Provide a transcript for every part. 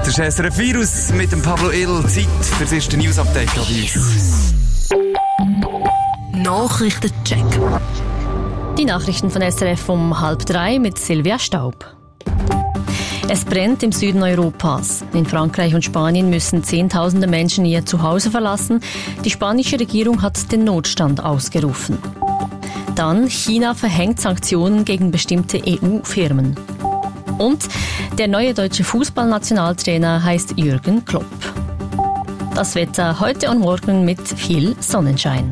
Das ist SRF Virus mit dem Pablo Ill. Zeit für das erste News-Update bei uns. Nachrichtencheck. Die Nachrichten von SRF um 2:30 mit Silvia Staub. Es brennt im Süden Europas. In Frankreich und Spanien müssen Zehntausende Menschen ihr Zuhause verlassen. Die spanische Regierung hat den Notstand ausgerufen. Dann China verhängt Sanktionen gegen bestimmte EU-Firmen. Und der neue deutsche Fußballnationaltrainer heißt Jürgen Klopp. Das Wetter heute und morgen mit viel Sonnenschein.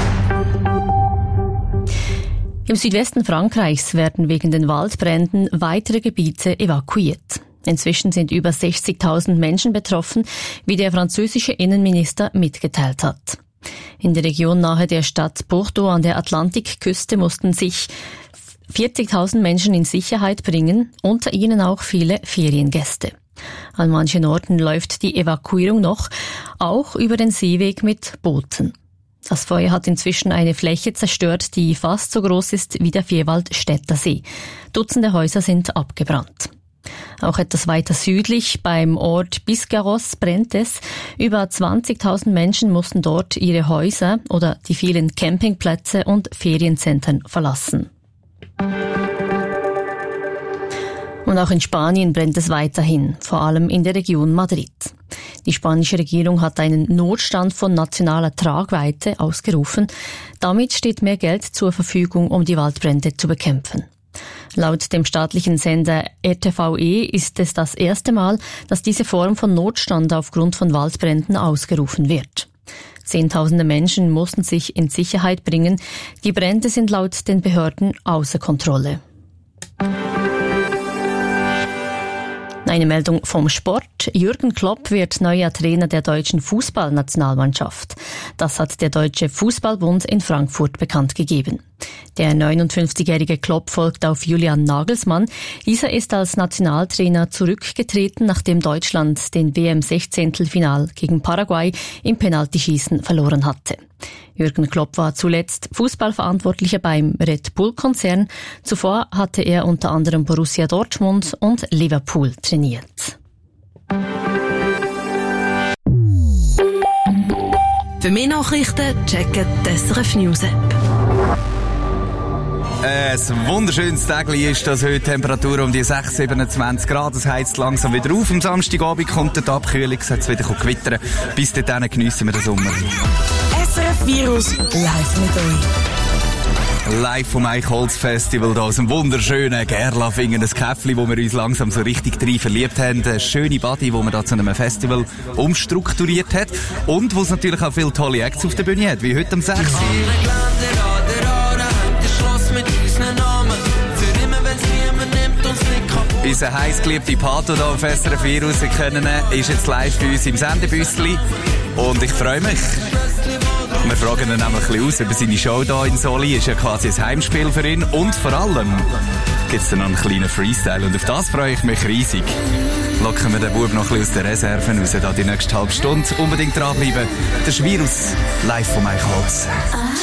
Im Südwesten Frankreichs werden wegen den Waldbränden weitere Gebiete evakuiert. Inzwischen sind über 60.000 Menschen betroffen, wie der französische Innenminister mitgeteilt hat. In der Region nahe der Stadt Bordeaux an der Atlantikküste mussten sich 40.000 Menschen in Sicherheit bringen, unter ihnen auch viele Feriengäste. An manchen Orten läuft die Evakuierung noch, auch über den Seeweg mit Booten. Das Feuer hat inzwischen eine Fläche zerstört, die fast so groß ist wie der Vierwaldstätter See. Dutzende Häuser sind abgebrannt. Auch etwas weiter südlich, beim Ort Biscarrosse, brennt es. Über 20.000 Menschen mussten dort ihre Häuser oder die vielen Campingplätze und Ferienzentren verlassen. Und auch in Spanien brennt es weiterhin, vor allem in der Region Madrid. Die spanische Regierung hat einen Notstand von nationaler Tragweite ausgerufen. Damit steht mehr Geld zur Verfügung, um die Waldbrände zu bekämpfen. Laut dem staatlichen Sender RTVE ist es das erste Mal, dass diese Form von Notstand aufgrund von Waldbränden ausgerufen wird. Zehntausende Menschen mussten sich in Sicherheit bringen. Die Brände sind laut den Behörden außer Kontrolle. Eine Meldung vom Sport. Jürgen Klopp wird neuer Trainer der deutschen Fußballnationalmannschaft. Das hat der Deutsche Fußballbund in Frankfurt bekannt gegeben. Der 59-jährige Klopp folgt auf Julian Nagelsmann. Dieser ist als Nationaltrainer zurückgetreten, nachdem Deutschland den WM-16-Final gegen Paraguay im Penaltyschießen verloren hatte. Jürgen Klopp war zuletzt Fußballverantwortlicher beim Red Bull-Konzern. Zuvor hatte er unter anderem Borussia Dortmund und Liverpool trainiert. Für mehr Nachrichten checken die SRF News App. Ein wunderschönes Tag ist das heute. Temperatur um die 6, 27 Grad. Es heizt langsam wieder auf. Am Samstagabend kommt die Abkühlung. Es hat wieder gewittern. Bis dahin geniessen wir den Sommer. SRF Virus live mit euch. Live vom Eichholz-Festival hier aus dem wunderschönen Gerlafingen. Ein Käffli, wo wir uns langsam so richtig drin verliebt haben. Eine schöne Body, wo man da zu einem Festival umstrukturiert hat. Und wo es natürlich auch viele tolle Acts auf der Bühne hat, wie heute am 6. Unser heißgeliebter Pato hier auf SRF Virus, Sie kennen ihn, ist jetzt live bei uns im Sendebüssli. Und ich freue mich. Wir fragen ihn nämlich ein bisschen aus über seine Show hier in Soli. Ist ja quasi ein Heimspiel für ihn. Und vor allem gibt es dann noch einen kleinen Freestyle. Und auf das freue ich mich riesig. Locken wir den Bub noch ein bisschen aus der Reserve raus, da die nächste halbe Stunde. Unbedingt dranbleiben. Das ist Virus live vom Eichholz.